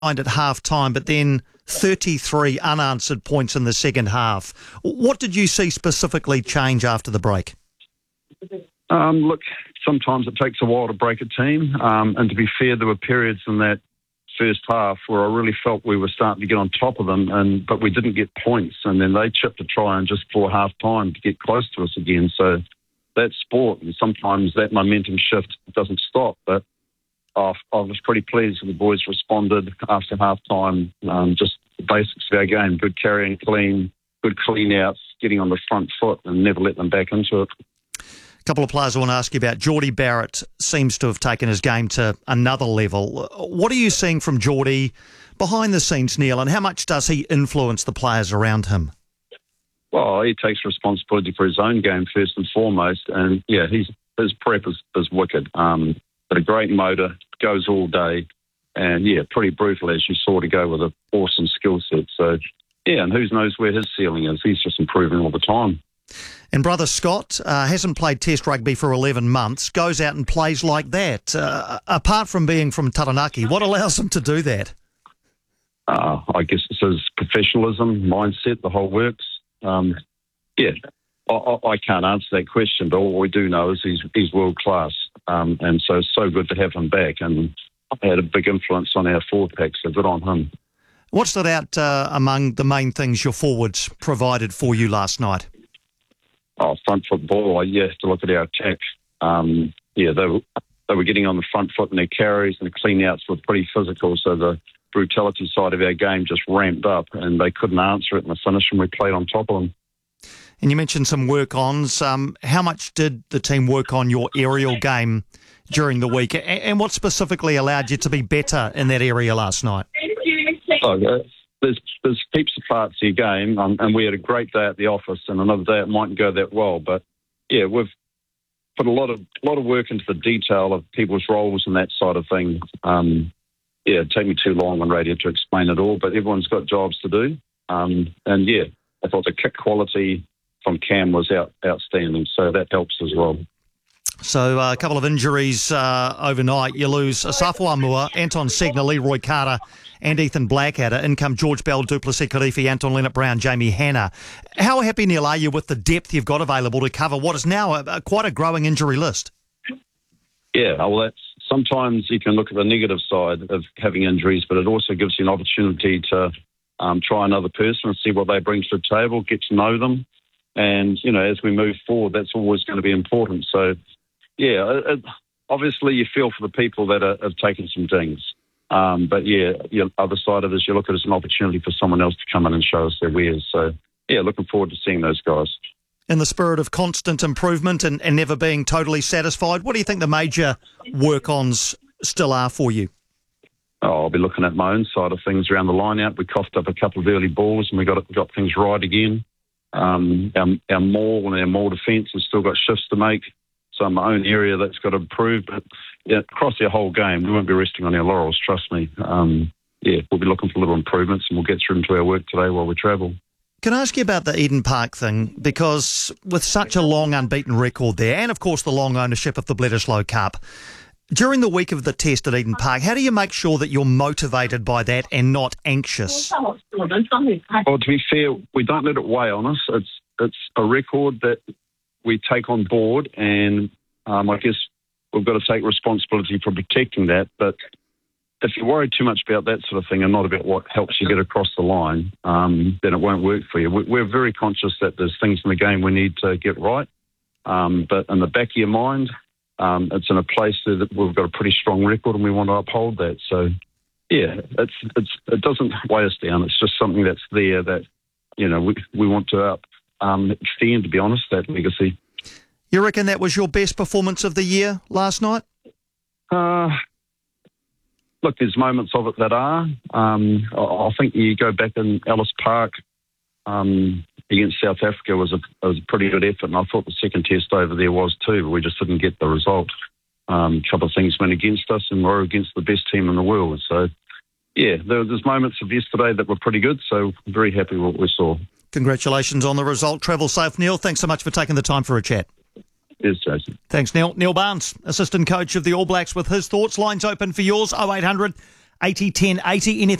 at half-time, but then 33 unanswered points in the second half. What did you see specifically change after the break? Look, sometimes it takes a while to break a team, and to be fair, there were periods in that first half where I really felt we were starting to get on top of them, but we didn't get points, and then they chipped a try in just before half-time to get close to us again. So that's sport, and sometimes that momentum shift doesn't stop, but I was pretty pleased that the boys responded after half-time. Just the basics of our game, good carrying clean, good clean-outs, getting on the front foot and never let them back into it. A couple of players I want to ask you about. Jordie Barrett seems to have taken his game to another level. What are you seeing from Jordie behind the scenes, Neil, and how much does he influence the players around him? Well, he takes responsibility for his own game first and foremost, and yeah, his prep is wicked. But a great motor, goes all day, and yeah, pretty brutal as you saw to go with an awesome skill set. So yeah, and who knows where his ceiling is. He's just improving all the time. And brother Scott hasn't played Test rugby for 11 months, goes out and plays like that. Apart from being from Taranaki, what allows him to do that? I guess it's his professionalism, mindset, the whole works. Yeah, I can't answer that question, but all we do know is he's world class. And so it's so good to have him back, and had a big influence on our forward pack, so good on him. What stood out among the main things your forwards provided for you last night? Front foot ball, you have to look at our attack. They were getting on the front foot in their carries, and the clean-outs were pretty physical, so the brutality side of our game just ramped up, and they couldn't answer it in the finish, and we played on top of them. And you mentioned some work-ons. How much did the team work on your aerial game during the week, and what specifically allowed you to be better in that area last night? There's heaps of parts of your game, and we had a great day at the office, and another day it mightn't go that well. But yeah, we've put a lot of work into the detail of people's roles and that side of things. It'd take me too long on radio to explain it all, but everyone's got jobs to do. And yeah, I thought the kick quality from Cam was outstanding, so that helps as well. So a couple of injuries overnight. You lose Asafo Amua, Anton Segner, Leroy Carter and Ethan Blackadder. In come George Bell, Duplessis Kirifi, Anton Leonard-Brown, Jamie Hanna. How happy, Neil, are you with the depth you've got available to cover what is now quite a growing injury list? Yeah, well, sometimes you can look at the negative side of having injuries, but it also gives you an opportunity to try another person and see what they bring to the table, get to know them. And, as we move forward, that's always going to be important. So, yeah, obviously you feel for the people that have taken some dings. But, yeah, the other side of it is you look at it as an opportunity for someone else to come in and show us their wares. So, yeah, looking forward to seeing those guys. In the spirit of constant improvement and never being totally satisfied, what do you think the major work-ons still are for you? I'll be looking at my own side of things around the line-out. We coughed up a couple of early balls and we got things right again. Our maul and our maul defence has still got shifts to make. So in my own area, that's got to improve. But yeah, across our whole game, we won't be resting on our laurels, trust me. We'll be looking for little improvements, and we'll get through into our work today while we travel. Can I ask you about the Eden Park thing? Because with such a long unbeaten record there, and of course the long ownership of the Bledisloe Cup, during the week of the test at Eden Park, how do you make sure that you're motivated by that and not anxious? Well, to be fair, we don't let it weigh on us. It's a record that we take on board, and I guess we've got to take responsibility for protecting that. But if you worry too much about that sort of thing and not about what helps you get across the line, then it won't work for you. We're very conscious that there's things in the game we need to get right. But in the back of your mind, it's in a place that we've got a pretty strong record and we want to uphold that. So, yeah, it doesn't weigh us down. It's just something that's there that, we want to extend, to be honest, that legacy. You reckon that was your best performance of the year last night? Look, there's moments of it that are. I think you go back in Ellis Park against South Africa was a pretty good effort, and I thought the second test over there was too, but we just didn't get the result. A couple of things went against us, and we're against the best team in the world. So, yeah, there's moments of yesterday that were pretty good, so I'm very happy with what we saw. Congratulations on the result. Travel safe, Neil. Thanks so much for taking the time for a chat. Yes, Jason. Thanks, Neil. Neil Barnes, assistant coach of the All Blacks, with his thoughts. Lines open for yours, 0800 80 10 80. Anything